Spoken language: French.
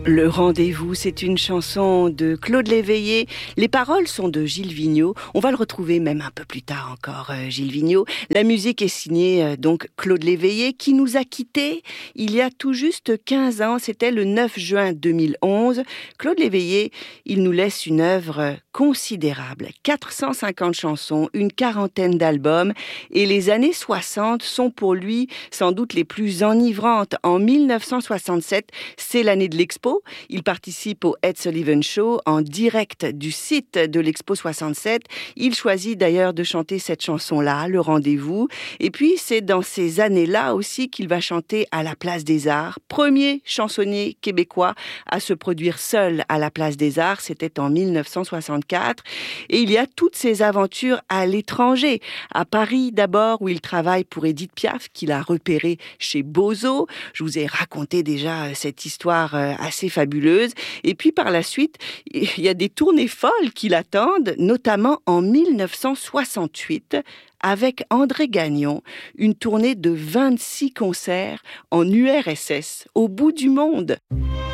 Le rendez-vous, c'est une chanson de Claude Léveillé. Les paroles sont de Gilles Vigneault. On va le retrouver même un peu plus tard encore, Gilles Vigneault. La musique est signée donc Claude Léveillé, qui nous a quittés il y a tout juste 15 ans. C'était le 9 juin 2011. Claude Léveillé, il nous laisse une œuvre considérable. 450 chansons, une quarantaine d'albums. Et les années 60 sont pour lui sans doute les plus enivrantes. En 1967, c'est l'année de l'Expo. Il participe au Ed Sullivan Show en direct du site de l'Expo 67. Il choisit d'ailleurs de chanter cette chanson-là, Le Rendez-vous. Et puis, c'est dans ces années-là aussi qu'il va chanter à la Place des Arts. Premier chansonnier québécois à se produire seul à la Place des Arts. C'était en 1964. Et il y a toutes ses aventures à l'étranger. À Paris d'abord, où il travaille pour Édith Piaf, qu'il a repéré chez Bozo. Je vous ai raconté déjà cette histoire assez fabuleuse. Et puis par la suite, il y a des tournées folles qui l'attendent, notamment en 1968, avec André Gagnon, une tournée de 26 concerts en URSS, au bout du monde.